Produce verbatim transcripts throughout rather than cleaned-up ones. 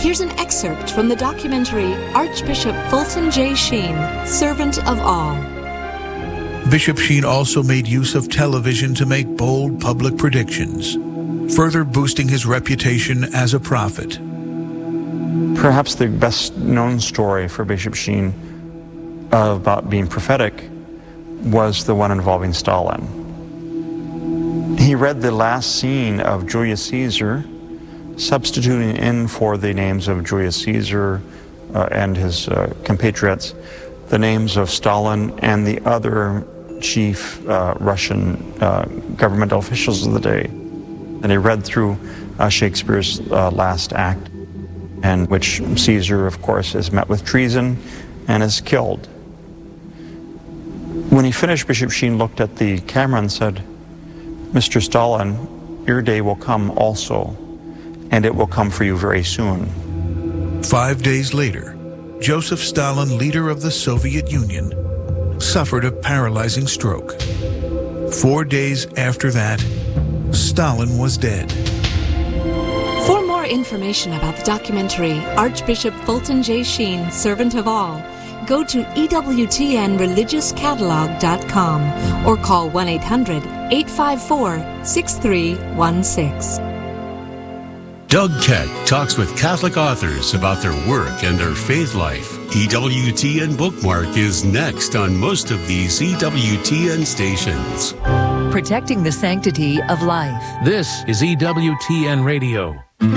Here's an excerpt from the documentary Archbishop Fulton J. Sheen, Servant of All. Bishop Sheen also made use of television to make bold public predictions, further boosting his reputation as a prophet. Perhaps the best known story for Bishop Sheen uh, about being prophetic was the one involving Stalin. He read the last scene of Julius Caesar, substituting in for the names of Julius Caesar uh, and his uh, compatriots, the names of Stalin and the other chief uh, Russian uh, governmental officials of the day. And he read through uh, Shakespeare's uh, last act, in which Caesar, of course, is met with treason and is killed. When he finished, Bishop Sheen looked at the camera and said, "Mister Stalin, your day will come also, and it will come for you very soon." Five days later, Joseph Stalin, leader of the Soviet Union, suffered a paralyzing stroke. Four days after that, Stalin was dead. For more information about the documentary Archbishop Fulton J. Sheen, Servant of All, go to E W T N religious catalog dot com or call one eight hundred, eight five four, six three one six. Doug Keck talks with Catholic authors about their work and their faith life. E W T N Bookmark is next on most of these E W T N stations. Protecting the sanctity of life. This is E W T N Radio.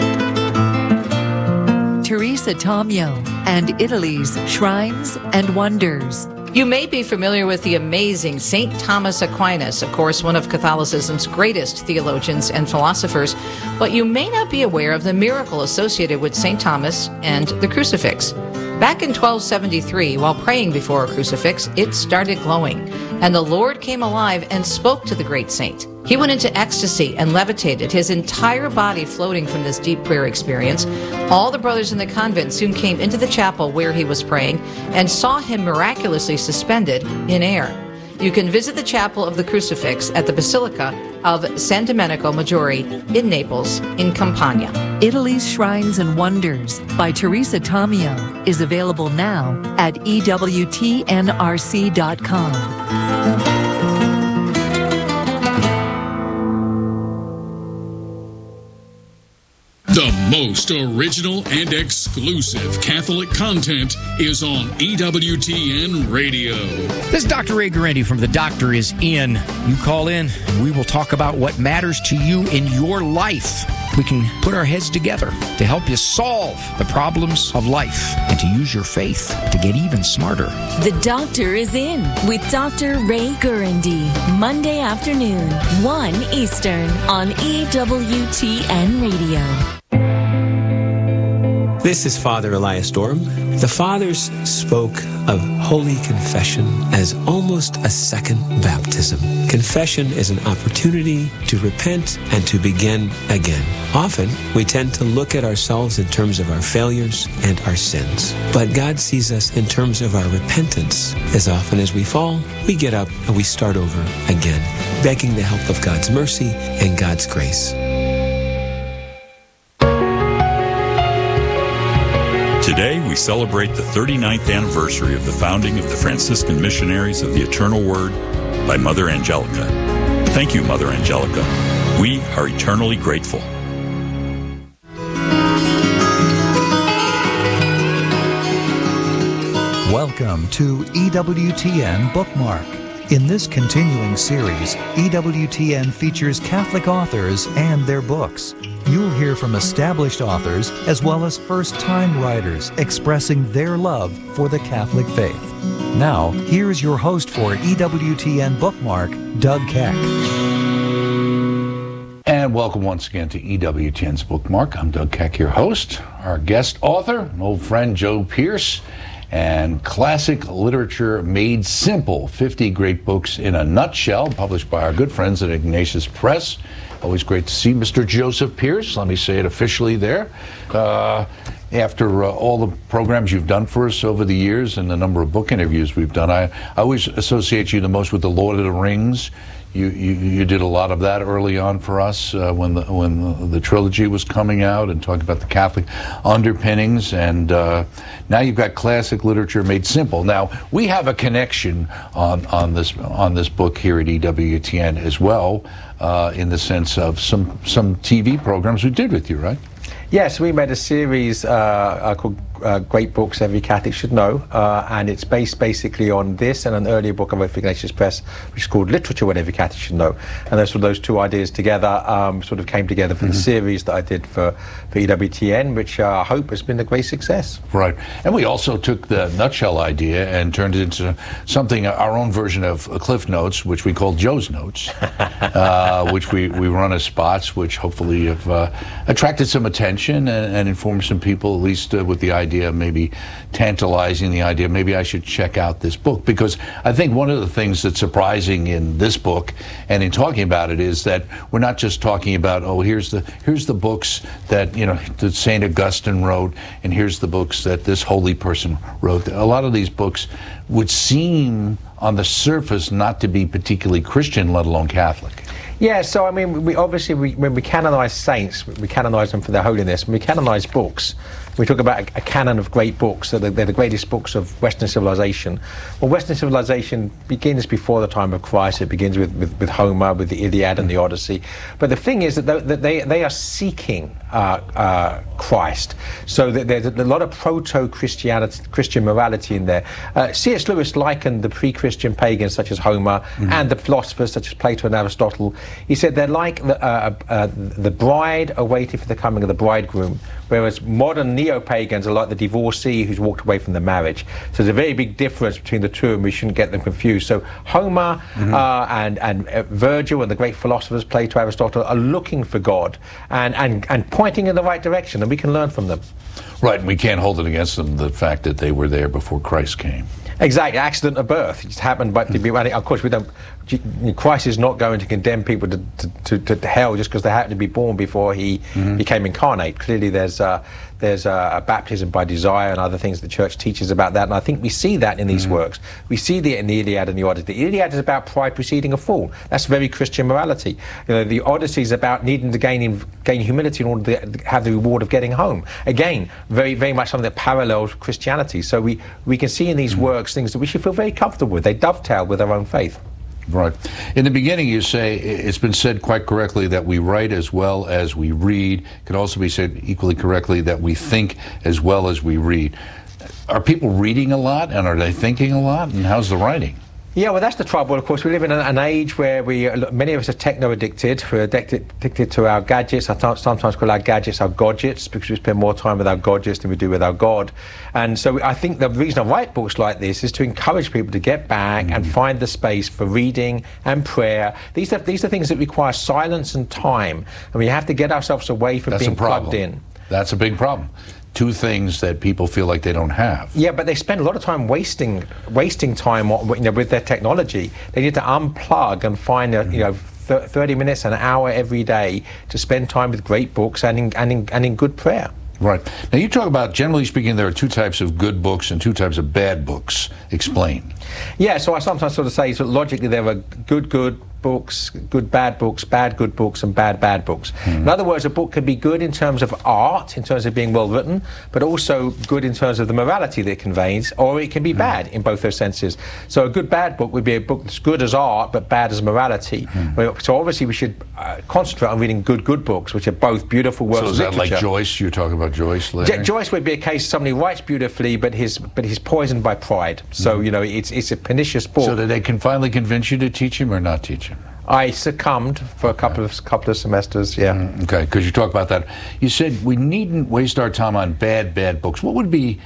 Teresa Tomeo and Italy's Shrines and Wonders. You may be familiar with the amazing Saint Thomas Aquinas, of course, one of Catholicism's greatest theologians and philosophers, but you may not be aware of the miracle associated with Saint Thomas and the crucifix. Back in twelve seventy-three, while praying before a crucifix, it started glowing, and the Lord came alive and spoke to the great saint. He went into ecstasy and levitated, his entire body floating from this deep prayer experience. All the brothers in the convent soon came into the chapel where he was praying and saw him miraculously suspended in air. You can visit the Chapel of the Crucifix at the Basilica of San Domenico Maggiore in Naples, in Campania. Italy's Shrines and Wonders by Teresa Tomeo is available now at E W T N R C dot com. The most original and exclusive Catholic content is on E W T N Radio. This is Doctor Ray Guarendi from The Doctor Is In. You call in, and we will talk about what matters to you in your life. We can put our heads together to help you solve the problems of life and to use your faith to get even smarter. The Doctor Is In with Doctor Ray Guarendi. Monday afternoon, one Eastern on E W T N Radio. This is Father Elias Dorham. The Fathers spoke of Holy Confession as almost a second baptism. Confession is an opportunity to repent and to begin again. Often, we tend to look at ourselves in terms of our failures and our sins. But God sees us in terms of our repentance. As often as we fall, we get up and we start over again, begging the help of God's mercy and God's grace. Today, we celebrate the thirty-ninth anniversary of the founding of the Franciscan Missionaries of the Eternal Word by Mother Angelica. Thank you, Mother Angelica. We are eternally grateful. Welcome to E W T N Bookmark. In this continuing series, E W T N features Catholic authors and their books. You'll hear from established authors as well as first-time writers expressing their love for the Catholic faith. Now, here's your host for E W T N Bookmark, Doug Keck. And welcome once again to E W T N's Bookmark. I'm Doug Keck, your host. Our guest author, an old friend, Joe Pierce, and Classic Literature Made Simple, fifty great books in a nutshell, published by our good friends at Ignatius Press. Always great to see Mister Joseph Pierce. Let me say it officially there. Uh, after uh, all the programs you've done for us over the years and the number of book interviews we've done, I, I always associate you the most with The Lord of the Rings. You, you you did a lot of that early on for us uh, when the when the, the trilogy was coming out and talking about the Catholic underpinnings, and uh, now you've got classic literature made simple. Now we have a connection on on this on this book here at E W T N as well, uh, in the sense of some some T V programs we did with you, right? Yes, we made a series uh, uh, called uh, Great Books Every Catholic Should Know, uh, and it's based basically on this and an earlier book of Open Ignatius Press, which is called Literature What Every Catholic Should Know. And those, those two ideas together um, sort of came together for mm-hmm. the series that I did for, for E W T N, which uh, I hope has been a great success. Right. And we also took the nutshell idea and turned it into something, our own version of Cliff Notes, which we call Joe's Notes, uh, which we, we run as spots, which hopefully have uh, attracted some attention and, and informed some people, at least uh, with the idea, maybe tantalizing the idea, maybe I should check out this book. Because I think one of the things that's surprising in this book and in talking about it is that we're not just talking about, oh, here's the here's the books that, you know, that Saint Augustine wrote, and here's the books that this holy person wrote. A lot of these books would seem on the surface not to be particularly Christian, let alone Catholic. Yeah, so I mean, we obviously, we, when we canonize saints, we canonize them for their holiness. When we canonize books, we talk about a, a canon of great books, that they're, they're the greatest books of Western civilization. Well, Western civilization begins before the time of Christ. It begins with, with, with Homer, with the Iliad and the Odyssey. But the thing is that they, that they, they are seeking uh, uh, Christ. So that there's a lot of proto-Christianity, Christian morality in there. Uh, C S Lewis likened the pre-Christian pagans such as Homer mm-hmm. and the philosophers such as Plato and Aristotle. He said they're like the, uh, uh, the bride awaiting for the coming of the bridegroom, whereas modern neo-pagans are like the divorcee who's walked away from the marriage. So there's a very big difference between the two, and we shouldn't get them confused. So Homer mm-hmm. uh, and, and uh, Virgil and the great philosophers, Plato, Aristotle, are looking for God and, and, and pointing in the right direction, and we can learn from them. Right, and we can't hold it against them, the fact that they were there before Christ came. Exactly, accident of birth. It's happened, but to be, of course, we don't. Christ is not going to condemn people to, to, to, to hell just because they happened to be born before he mm-hmm. became incarnate. Clearly, there's uh, there's uh, a baptism by desire and other things the Church teaches about that, and I think we see that in these mm-hmm. works. We see that in the Iliad and the Odyssey. The Iliad is about pride preceding a fall. That's very Christian morality. You know, the Odyssey is about needing to gain in, gain humility in order to have the reward of getting home. Again, very very much something that parallels Christianity. So we we can see in these mm-hmm. works things that we should feel very comfortable with. They dovetail with our own faith. Right. In the beginning, you say, it's been said quite correctly that we write as well as we read. It can also be said equally correctly that we think as well as we read. Are people reading a lot, and are they thinking a lot, and how's the writing? Yeah, well, that's the trouble. Of course, we live in an, an age where we, many of us are techno-addicted. We're addicted, addicted to our gadgets. I sometimes call our gadgets our godgets, because we spend more time with our godgets than we do with our God. And so I think the reason I write books like this is to encourage people to get back mm. and find the space for reading and prayer. These are, these are things that require silence and time, and we have to get ourselves away from that's being plugged problem. in. That's a big problem. Two things that people feel like they don't have. Yeah, but they spend a lot of time wasting wasting time on, you know, with their technology. They need to unplug and find a, mm-hmm. you know th- thirty minutes, an hour every day to spend time with great books and in, and in, and in good prayer. Right. Now you talk about, generally speaking, there are two types of good books and two types of bad books. Explain. Yeah, so I sometimes sort of say, so logically there are good, good books, good bad books, bad good books, and bad bad books. Mm. In other words, a book can be good in terms of art, in terms of being well written, but also good in terms of the morality that it conveys, or it can be mm. bad in both those senses. So a good bad book would be a book that's good as art, but bad as morality. Mm. So obviously we should uh, concentrate on reading good good books, which are both beautiful works of literature. So is that like Joyce? You're talking about Joyce later? J- Joyce would be a case of somebody who writes beautifully, but he's, but he's poisoned by pride. So, mm. you know, it's, it's a pernicious book. So that they can finally convince you to teach him or not teach him? I succumbed for a couple of couple of semesters, yeah. Mm, okay, because you talk about that. You said we needn't waste our time on bad, bad books. What would be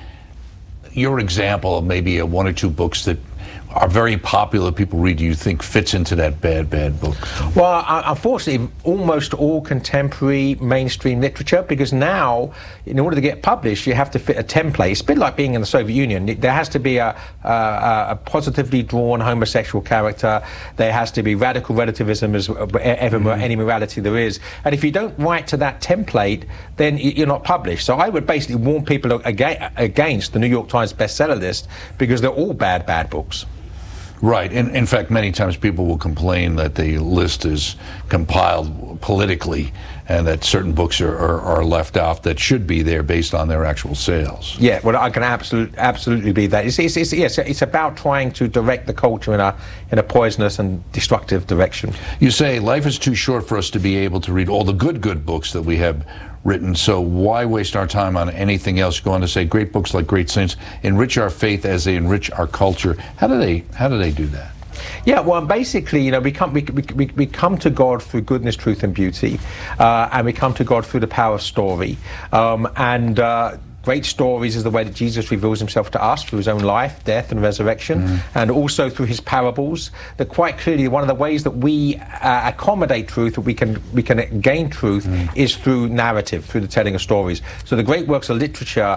your example of maybe a one or two books that are very popular, people read, do you think fits into that bad, bad book? Well, unfortunately, almost all contemporary mainstream literature, because now, in order to get published, you have to fit a template. It's a bit like being in the Soviet Union. There has to be a, a, a positively drawn homosexual character. There has to be radical relativism as ever mm-hmm. any morality there is. And if you don't write to that template, then you're not published. So I would basically warn people against the New York Times bestseller list, because they're all bad, bad books. Right. In, in fact, many times people will complain that the list is compiled politically and that certain books are, are, are left out that should be there based on their actual sales. Yeah, well, I can absolutely absolutely believe that. It's, it's, it's, yes, it's about trying to direct the culture in a, in a poisonous and destructive direction. You say life is too short for us to be able to read all the good, good books that we have written, so why waste our time on anything else? Go on to say great books like Great Saints enrich our faith as they enrich our culture. How do they, how do they do that? Yeah, well, basically, you know, we come, we, we, we come to God through goodness, truth, and beauty, uh, and we come to God through the power of story. Um, and uh, great stories is the way that Jesus reveals himself to us through his own life, death, and resurrection, mm. and also through his parables. That quite clearly, one of the ways that we uh, accommodate truth, that we can we can gain truth, mm. is through narrative, through the telling of stories. So the great works of literature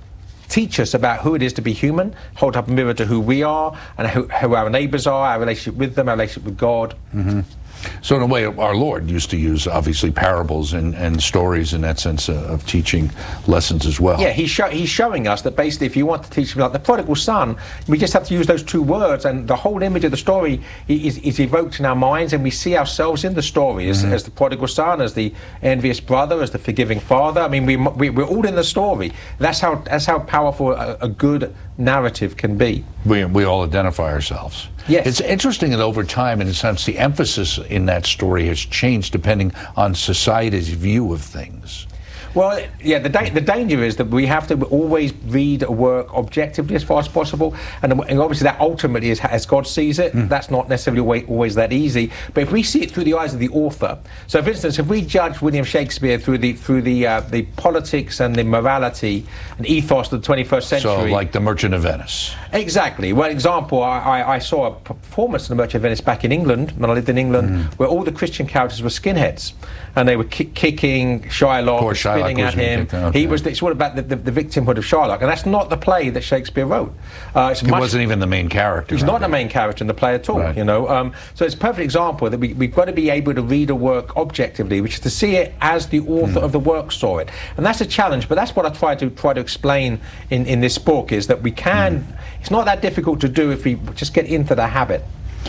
teach us about who it is to be human, hold up a mirror to who we are, and who, who our neighbors are, our relationship with them, our relationship with God. Mm-hmm. So in a way, our Lord used to use, obviously, parables and, and stories in that sense uh, of teaching lessons as well. Yeah, he's, show, he's showing us that basically if you want to teach, like the prodigal son, we just have to use those two words, and the whole image of the story is, is evoked in our minds, and we see ourselves in the story as, mm-hmm. as the prodigal son, as the envious brother, as the forgiving father. I mean, we, we, we're all in the story. That's how, that's how powerful a, a good narrative can be. We, we all identify ourselves. Yes. It's interesting that over time, in a sense, the emphasis in that story has changed depending on society's view of things. Well, yeah, the, da the danger is that we have to always read a work objectively as far as possible, and, and obviously that ultimately is as God sees it. Mm. That's not necessarily always, always that easy. But if we see it through the eyes of the author, so for instance, if we judge William Shakespeare through the through the uh, the politics and the morality and ethos of the twenty-first century, so like The Merchant of Venice. Exactly. Well, example, I, I, I saw a performance of The Merchant of Venice back in England when I lived in England, mm. where all the Christian characters were skinheads, and they were ki kicking Shylock. Poor Shylock. At him. Okay. He was. It's all about the, the, the victimhood of Shylock, and that's not the play that Shakespeare wrote. Uh, it's he much, wasn't even the main character. He's not the main character in the play at all. Right. You know, um, so it's a perfect example that we, we've got to be able to read a work objectively, which is to see it as the author mm. of the work saw it, and that's a challenge. But that's what I try to try to explain in in this book, is that we can. Mm. It's not that difficult to do if we just get into the habit.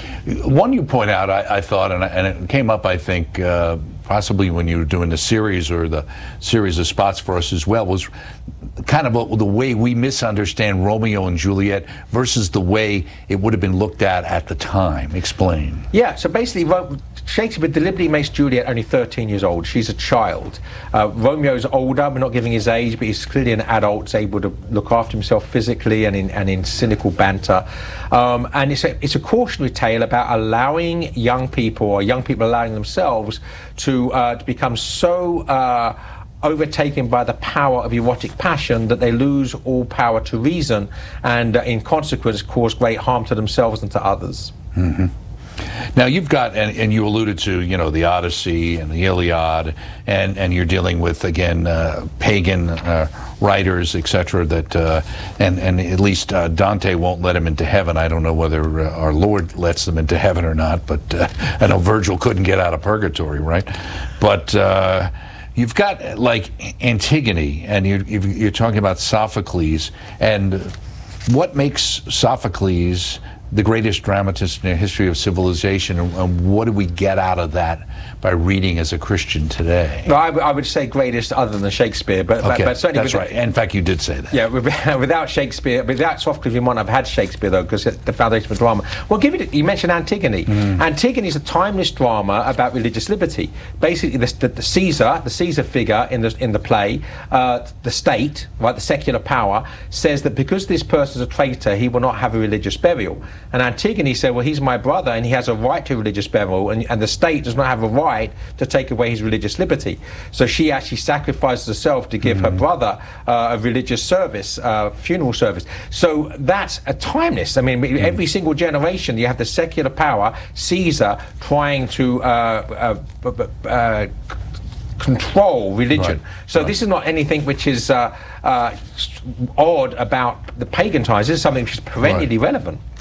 One you point out, I, I thought, and, I, and it came up, I think, uh, possibly when you were doing the series or the series of spots for us as well, was kind of a, the way we misunderstand Romeo and Juliet versus the way it would have been looked at at the time. Explain. Yeah, so basically, Shakespeare deliberately makes Juliet only thirteen years old. She's a child. Uh, Romeo's older, we're not giving his age, but he's clearly an adult, is able to look after himself physically and in, and in cynical banter. Um, and it's a, it's a cautionary tale about allowing young people, or young people allowing themselves, to, uh, to become so uh, overtaken by the power of erotic passion that they lose all power to reason, and uh, in consequence cause great harm to themselves and to others. Mm-hmm. Now you've got, and, and you alluded to, you know, the Odyssey and the Iliad, and, and you're dealing with, again, uh, pagan uh, writers, et cetera, that, uh, and, and at least uh, Dante won't let him into heaven. I don't know whether uh, our Lord lets them into heaven or not, but uh, I know Virgil couldn't get out of purgatory, right? But uh, you've got, like, Antigone, and you're, you're talking about Sophocles, and what makes Sophocles the greatest dramatist in the history of civilization, and, and what do we get out of that by reading as a Christian today? No, I, I would say greatest other than Shakespeare, but, okay. but, but certainly... That's right. In fact, you did say that. Yeah, without Shakespeare, without Sophocles, you might not have had Shakespeare, though, because it's the foundation of drama. Well, give it, you mentioned Antigone. Mm. Antigone is a timeless drama about religious liberty. Basically, the, the, the Caesar, the Caesar figure in the, in the play, uh, the state, right, the secular power, says that because this person is a traitor, he will not have a religious burial. And Antigone said, well, he's my brother and he has a right to religious burial, and, and the state does not have a right to take away his religious liberty. So she actually sacrifices herself to give mm-hmm. her brother uh, a religious service, uh, funeral service. So that's a timeless. I mean, mm-hmm. every single generation you have the secular power, Caesar, trying to uh, uh, uh, control religion. Right. So right. this is not anything which is uh, uh, odd about the pagan times. This is something which is perennially right. relevant.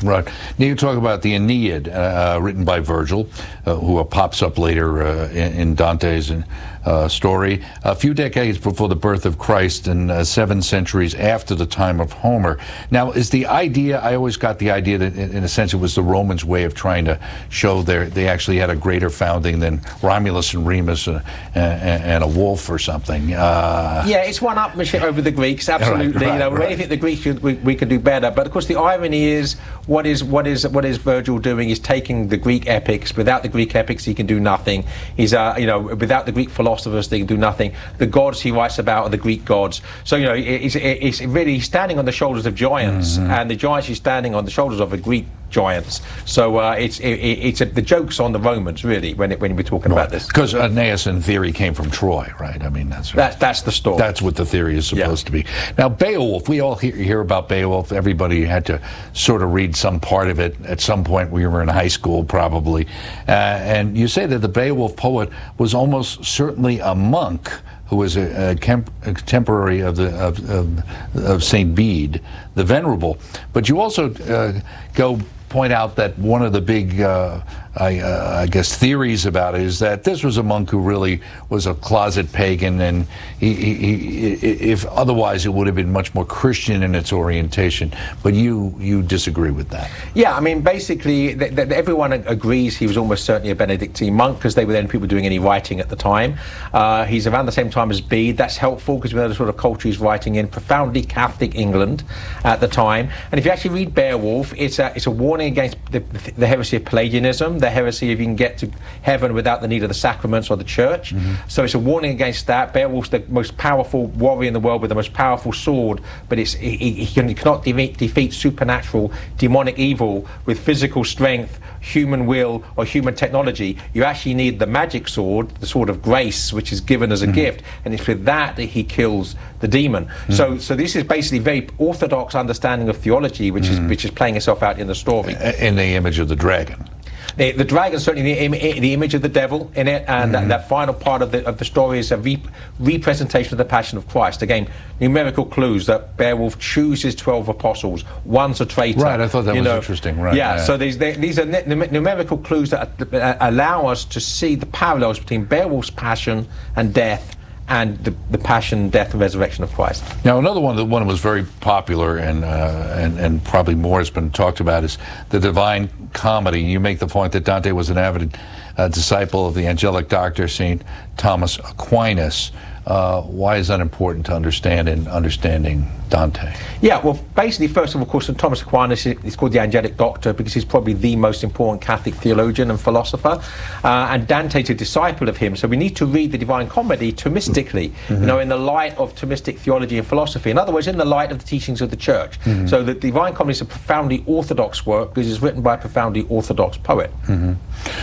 Right. Now you talk about the Aeneid, uh, written by Virgil, uh, who pops up later uh, in, in Dante's uh, story, a few decades before the birth of Christ and uh, seven centuries after the time of Homer. Now, is the idea, I always got the idea that, in, in a sense, it was the Romans' way of trying to show their, they actually had a greater founding than Romulus and Remus uh, and, and a wolf or something. Uh, yeah, it's one upmanship over the Greeks, absolutely. Right, right, you know, right. anything the Greeks could, we, we could do better. But of course, the irony is, what is what is what is Virgil doing? Is taking the Greek epics. Without the Greek epics, he can do nothing. He's, uh, you know, without the Greek philosophers, they can do nothing. The gods he writes about are the Greek gods. So you know, it's, it's really he's standing on the shoulders of giants, mm-hmm. and the giants he's standing on the shoulders of are Greek giants. So uh, it's it, it's a, the joke's on the Romans, really, when it, when we're talking right. about this. Because Aeneas, in theory, came from Troy, right? I mean, that's that's that's the story. That's what the theory is supposed yeah. to be. Now, Beowulf. We all hear, hear about Beowulf. Everybody had to sort of read some part of it at some point. We were in high school, probably. Uh, and you say that the Beowulf poet was almost certainly a monk who was a, a, camp, a contemporary of the of, of, of Saint Bede, the Venerable. But you also uh, go point out that one of the big, uh, I, uh, I guess, theories about it is that this was a monk who really was a closet pagan, and he, he, he, if otherwise it would have been much more Christian in its orientation. But you you disagree with that? Yeah, I mean, basically, th th everyone agrees he was almost certainly a Benedictine monk, because they were then people doing any writing at the time. Uh, he's around the same time as Bede. That's helpful because we know the sort of culture he's writing in. Profoundly Catholic England at the time. And if you actually read Beowulf, it's a it's a warning against the, the heresy of Pelagianism, the heresy of you can get to heaven without the need of the sacraments or the church. Mm-hmm. So it's a warning against that. Beowulf's the most powerful warrior in the world with the most powerful sword, but it's he, he, he cannot defeat, defeat supernatural demonic evil with physical strength, human will, or human technology. You actually need the magic sword, the sword of grace, which is given as a mm-hmm. gift, and it's with that that he kills the demon. Mm-hmm. So so this is basically a very orthodox understanding of theology, which mm-hmm. is which is playing itself out in the story. In the image of the dragon. The, the dragon is certainly the, Im the image of the devil in it, and mm-hmm. that, that final part of the of the story is a re representation of the Passion of Christ. Again, numerical clues that Beowulf chooses twelve apostles. One's a traitor. Right, I thought that was know. interesting. Right. Yeah, yeah. so these they, these are numerical clues that uh, allow us to see the parallels between Beowulf's passion and death, and the, the passion, death, and resurrection of Christ. Now, another one that one was very popular and, uh, and and probably more has been talked about is the Divine Comedy. You make the point that Dante was an avid uh, disciple of the angelic doctor, Saint Thomas Aquinas. Uh, why is that important to understand in understanding Dante? Yeah, well, basically, first of all, of course, Saint Thomas Aquinas is called the angelic doctor because he's probably the most important Catholic theologian and philosopher, uh, and Dante's a disciple of him. So we need to read the Divine Comedy Thomistically, mm-hmm. you know, in the light of Thomistic theology and philosophy. In other words, in the light of the teachings of the Church. Mm-hmm. So the Divine Comedy is a profoundly orthodox work because it's written by a profoundly orthodox poet. Mm-hmm.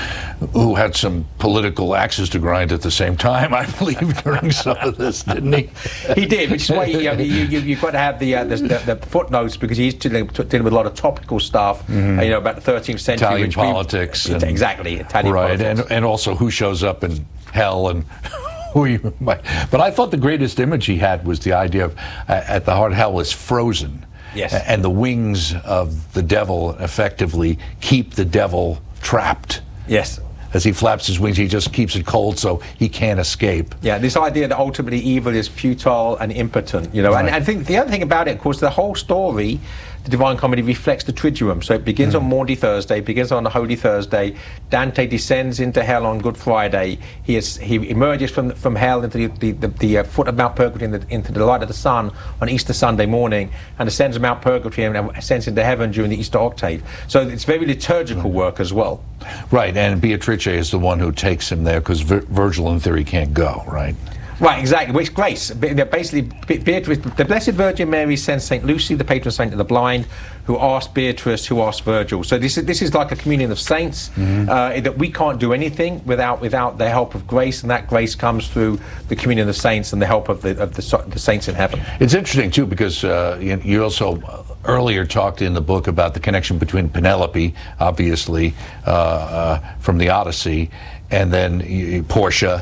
Who had some political axes to grind at the same time, I believe, during some of this, didn't he? He did, which is why you, you, you, you've got to have the, uh, the, the, the footnotes, because he's dealing, dealing with a lot of topical stuff, mm-hmm. uh, you know, about the thirteenth century. Italian which politics. We, and, exactly, Italian right, politics. And, and also who shows up in hell and who you might. But I thought the greatest image he had was the idea of uh, at the heart of hell is frozen. Yes. And the wings of the devil effectively keep the devil trapped. Yes. As he flaps his wings, he just keeps it cold so he can't escape. Yeah, this idea that ultimately evil is futile and impotent, you know. Right. And, and I think the other thing about it, of course, the whole story, the Divine Comedy, reflects the Triduum. So it begins mm. on Maundy Thursday, begins on the Holy Thursday. Dante descends into hell on Good Friday. He is, he emerges from from hell into the the, the, the uh, foot of Mount Purgatory, in the, into the light of the sun on Easter Sunday morning, and ascends to Mount Purgatory and ascends into heaven during the Easter octave. So it's very liturgical mm. work as well. Right, and Beatrice is the one who takes him there because Vir Virgil, in theory, can't go, right? Right, exactly. Which grace? Basically, Beatrice, the Blessed Virgin Mary sends Saint Lucy, the patron saint of the blind, who asked Beatrice, who asked Virgil. So this is this is like a communion of saints, mm-hmm. uh, that we can't do anything without without the help of grace, and that grace comes through the communion of saints and the help of the of the, the saints in heaven. It's interesting too because uh, you, you also earlier talked in the book about the connection between Penelope, obviously uh, uh, from the Odyssey, and then uh, Portia.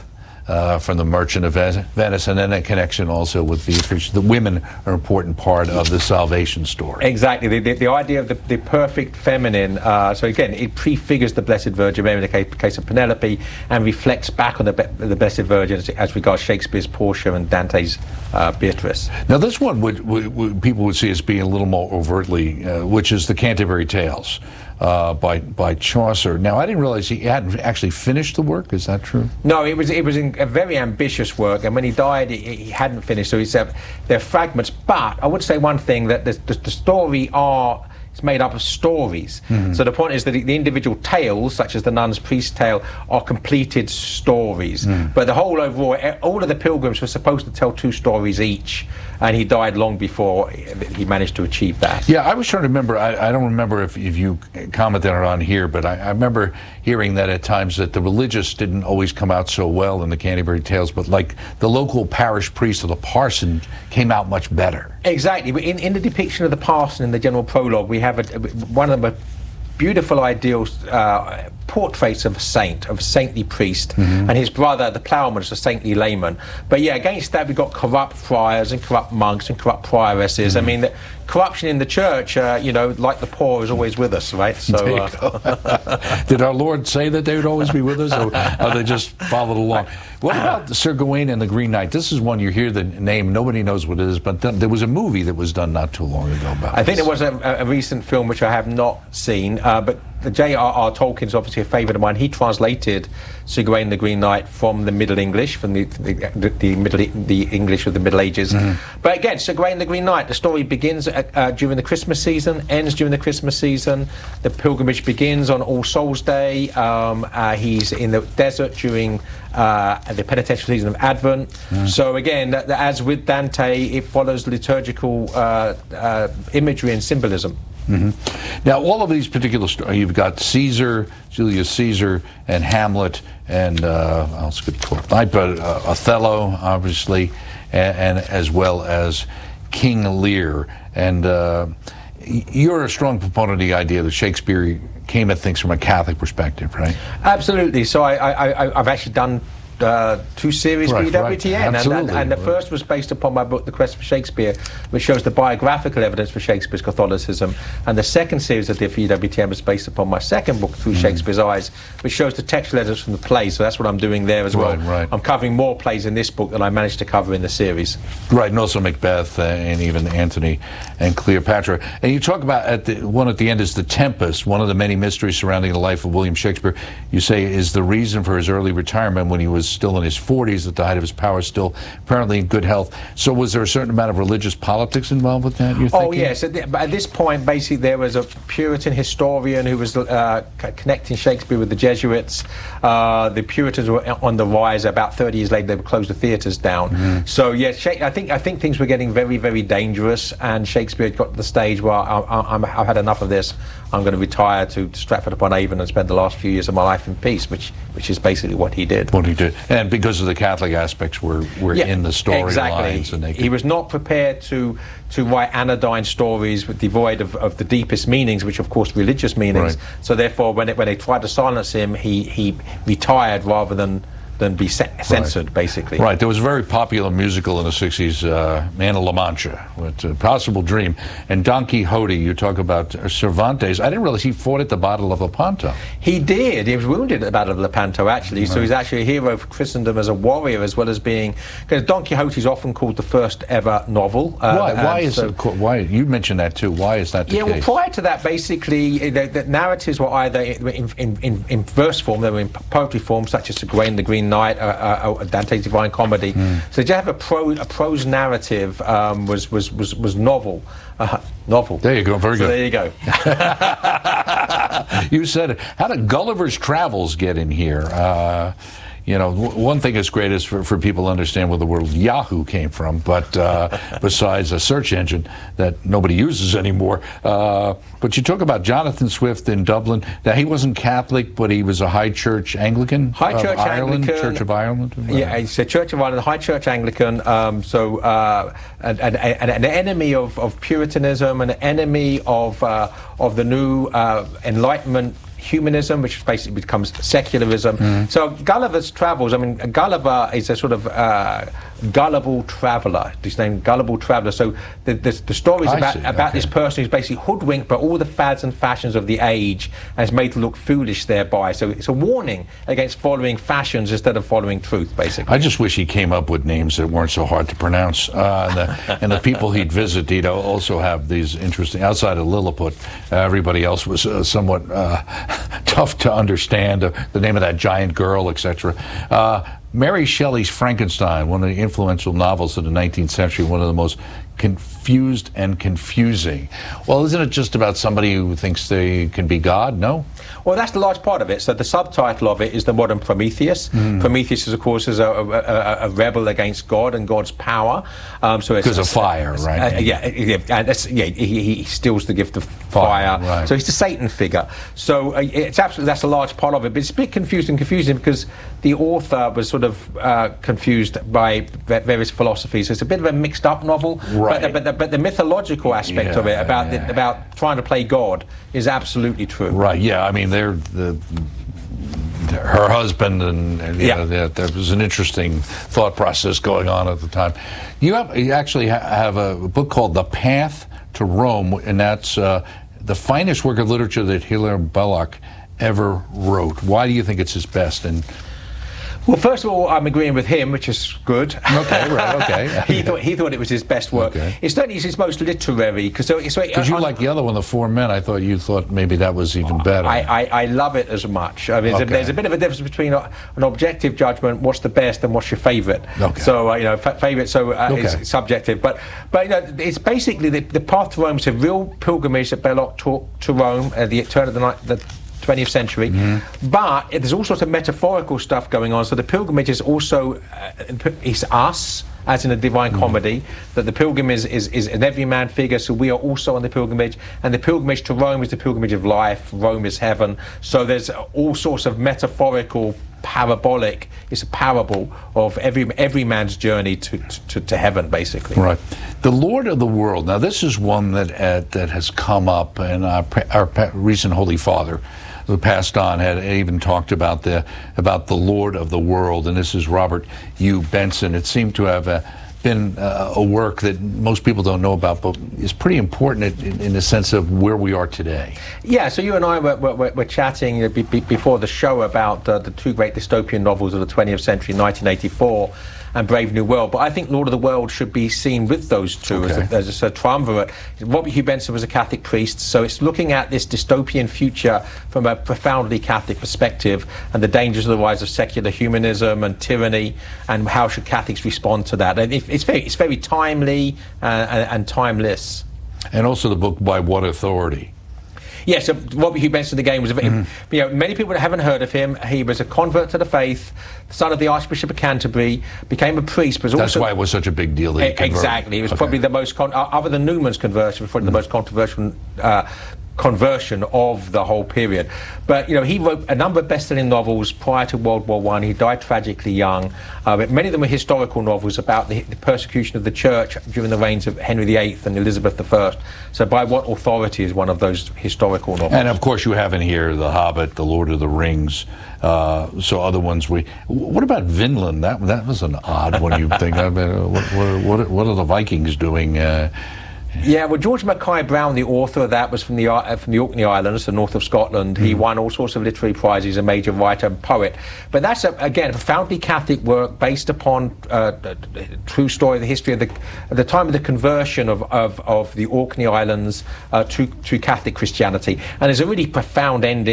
uh, from the Merchant of Venice, and then a connection also with Beatrice. The women are an important part of the salvation story. Exactly. The, the, the idea of the, the perfect feminine, uh, so again, it prefigures the Blessed Virgin Mary in the case, case of Penelope, and reflects back on the, the Blessed Virgin as, as regards Shakespeare's Portia and Dante's uh, Beatrice. Now this one would, would, would people would see as being a little more overtly, uh, which is the Canterbury Tales. Uh, by by Chaucer. Now, I didn't realize he hadn't actually finished the work. Is that true? No, it was it was a very ambitious work, and when he died, he, he hadn't finished. So he said they're fragments. But I would say one thing, that the, the, the story are. It's made up of stories. Mm-hmm. So the point is that the individual tales, such as the Nun's Priest Tale, are completed stories. Mm. But the whole overall, all of the pilgrims were supposed to tell two stories each, and he died long before he managed to achieve that. Yeah, I was trying to remember, I, I don't remember if, if you commented on here, but I, I remember hearing that at times that the religious didn't always come out so well in the Canterbury Tales, but like the local parish priest or the parson came out much better. Exactly. In, in the depiction of the parson in the general prologue, we have a, one of the beautiful ideals, uh, portraits of a saint, of a saintly priest, mm-hmm. and his brother, the ploughman, is a saintly layman. But yeah, against that we've got corrupt friars and corrupt monks and corrupt prioresses. Mm-hmm. I mean, the corruption in the church, uh, you know, like the poor, is always with us, right? So, uh, did our Lord say that they would always be with us, or, or they just followed along? What about Sir Gawain and the Green Knight? This is one you hear the name, nobody knows what it is, but th there was a movie that was done not too long ago about I think this. there was a, a recent film which I have not seen, uh, but J R R Tolkien's obviously a favourite of mine. He translated Sir Gawain and the Green Knight from the Middle English, from the the, the, the Middle the English of the Middle Ages. Mm-hmm. But again, Sir Gawain and the Green Knight, the story begins uh, uh, during the Christmas season, ends during the Christmas season. The pilgrimage begins on All Souls Day. Um, uh, he's in the desert during uh, the penitential season of Advent. Mm. So again, th th as with Dante, it follows liturgical uh, uh, imagery and symbolism. Mm-hmm. Now, all of these particular stories, you've got Caesar, Julius Caesar, and Hamlet, and uh, I'll skip Twelfth Night, but uh, Othello, obviously, and, and as well as King Lear. And uh, you're a strong proponent of the idea that Shakespeare came at things from a Catholic perspective, right? Absolutely. So I, I, I've actually done Uh, two series for right, E W T N, right. and, and, and the right. first was based upon my book, The Quest for Shakespeare, which shows the biographical evidence for Shakespeare's Catholicism, and the second series of the E W T N was based upon my second book, Through mm. Shakespeare's Eyes, which shows the textual evidence from the plays. So that's what I'm doing there as well. Right, right. I'm covering more plays in this book than I managed to cover in the series. Right, and also Macbeth uh, and even Antony and Cleopatra. And you talk about at the one at the end is The Tempest, one of the many mysteries surrounding the life of William Shakespeare. You say is the reason for his early retirement when he was still in his forties, at the height of his power, still apparently in good health. So was there a certain amount of religious politics involved with that, you're thinking? Oh, yes. At, the, at this point, basically, there was a Puritan historian who was uh, connecting Shakespeare with the Jesuits. Uh, the Puritans were on the rise. About thirty years later, they would close the theatres down. Mm-hmm. So, yes, I think I think things were getting very, very dangerous, and Shakespeare got to the stage where I, I, I'm, I've had enough of this. I'm going to retire to Stratford-upon-Avon and spend the last few years of my life in peace, which which is basically what he did. What he did. And because of the Catholic aspects were, were yeah, in the storylines. Exactly. And they could... He was not prepared to to write anodyne stories with devoid of, of the deepest meanings, which of course religious meanings. Right. So therefore, when it, when they tried to silence him, he, he retired rather than than be censored, right. basically. Right. There was a very popular musical in the sixties, uh, Man of La Mancha, with uh, Possible Dream, and Don Quixote. You talk about uh, Cervantes. I didn't realize he fought at the Battle of Lepanto. He did. He was wounded at the Battle of Lepanto, actually. Right. So he's actually a hero for Christendom as a warrior, as well as being, because Don Quixote is often called the first ever novel. Uh, why? Why is so, it? Why you mentioned that too? Why is that the yeah, case? Well, prior to that, basically, the, the narratives were either in, in, in, in verse form, they were in poetry form, such as Sir Gawain the Green Knight, uh, uh, Dante's Divine Comedy. Mm. So to have a, pro, a prose narrative um, was, was, was, was novel. Uh, novel. There you go, very so good. there you go. You said it. How did Gulliver's Travels get in here? Uh, You know, w one thing that's great is for, for people to understand where the word Yahoo came from, but uh, besides a search engine that nobody uses anymore. Uh, but you talk about Jonathan Swift in Dublin. Now, he wasn't Catholic, but he was a High Church Anglican High of Church Ireland, Anglican. Church of Ireland? Yeah, it's a Church of Ireland, High Church Anglican. Um, so uh, an, an, an enemy of, of Puritanism, an enemy of, uh, of the new uh, Enlightenment humanism, which basically becomes secularism. Mm. So Gulliver's Travels, I mean, Gulliver is a sort of uh, gullible traveller. His name, Gullible Traveller. So the, the, the story is I about, see. about Okay. this person who's basically hoodwinked by all the fads and fashions of the age and is made to look foolish thereby. So it's a warning against following fashions instead of following truth, basically. I just wish he came up with names that weren't so hard to pronounce. Uh, and, the, and the people he'd visit, he'd also have these interesting, outside of Lilliput, uh, everybody else was uh, somewhat uh, tough to understand, uh, the name of that giant girl, et cetera. Uh, Mary Shelley's Frankenstein, one of the influential novels of the nineteenth century, one of the most confused and confusing. Well, isn't it just about somebody who thinks they can be God? No? Well, that's the large part of it. So the subtitle of it is The Modern Prometheus. Mm. Prometheus, is, of course, is a, a, a rebel against God and God's power. Um, so because of fire, right? Uh, yeah, yeah, and that's, yeah he, he steals the gift of fire. fire. Right. So he's the Satan figure. So uh, it's absolutely, that's a large part of it. But it's a bit confused and confusing because the author was sort of uh, confused by various philosophies. It's a bit of a mixed-up novel. Right. But, but, the, but the mythological aspect yeah, of it, about yeah. the, about trying to play God, is absolutely true. Right, yeah. I mean, they're the her husband and, and yeah, know, there, there was an interesting thought process going on at the time. You have you actually ha- have a book called The Path to Rome, and that's uh, the finest work of literature that Hilaire Belloc ever wrote. Why do you think it's his best? And well, first of all, I'm agreeing with him, which is good. Okay, right, okay. he thought he thought it was his best work. Okay. It's certainly his most literary. Because so, so, you uh, like the other one, The Four Men. I thought you thought maybe that was even better. I, I, I love it as much. I mean, okay. there's, a, there's a bit of a difference between a, an objective judgment, what's the best, and what's your favourite. Okay. So, uh, you know, f- favourite, so uh, okay. it's subjective. But, but you know, it's basically the, the path to Rome is a real pilgrimage that Belloc took to Rome at the turn of the night. The, twentieth century, mm-hmm. but there's all sorts of metaphorical stuff going on. So the pilgrimage is also uh, it's us, as in a Divine mm-hmm. Comedy, that the pilgrim is, is, is an everyman figure, so we are also on the pilgrimage, and the pilgrimage to Rome is the pilgrimage of life. Rome is heaven. So there's all sorts of metaphorical, parabolic, it's a parable of every every man's journey to, to, to heaven, basically. Right. The Lord of the World. Now, this is one that uh, that has come up, and our, our recent Holy Father, who passed on, had even talked about the about the Lord of the World, and this is Robert Hugh Benson. It seemed to have uh, been uh, a work that most people don't know about, but is pretty important in, in the sense of where we are today. Yeah, so you and I were, were, were chatting uh, be, be, before the show about uh, the two great dystopian novels of the twentieth century, nineteen eighty-four and Brave New World, but I think Lord of the World should be seen with those two okay. as, a, as a triumvirate. Robert Hugh Benson was a Catholic priest, so it's looking at this dystopian future from a profoundly Catholic perspective and the dangers of the rise of secular humanism and tyranny, and how should Catholics respond to that. And it, it's very, it's very timely uh, and, and timeless. And also the book By What Authority? Yes, yeah, so Robert Hugh Benson again was a, mm-hmm. you know, many people haven't heard of him. He was a convert to the faith, son of the Archbishop of Canterbury, became a priest. But that's also, why it was such a big deal that he converted. Exactly, it was okay. probably the most, con- other than Newman's conversion, was probably mm-hmm. the most controversial uh, conversion of the whole period. But you know, he wrote a number of best-selling novels prior to World War One. He died tragically young. Uh, but many of them were historical novels about the, the persecution of the church during the reigns of Henry the Eighth and Elizabeth the First. So By What Authority is one of those historical novels. And of course you have in here The Hobbit, The Lord of the Rings, uh, so other ones we... What about Vinland? That that was an odd one, you think. I mean, what, what, what are the Vikings doing? Uh, Yeah, well, George Mackay Brown, the author of that, was from the uh, from the Orkney Islands, the north of Scotland. Mm. He won all sorts of literary prizes, a major writer and poet. But that's, a, again, a profoundly Catholic work based upon uh, the true story of the history of the, at the time of the conversion of, of, of the Orkney Islands uh, to, to Catholic Christianity. And there's a really profound ending.